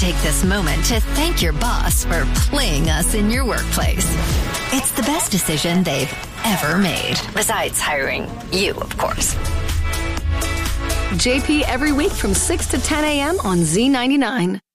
take this moment to thank your boss for playing us in your workplace. It's the best decision they've ever made. Besides hiring you, of course. JP every week from 6 to 10 a.m. on Z99.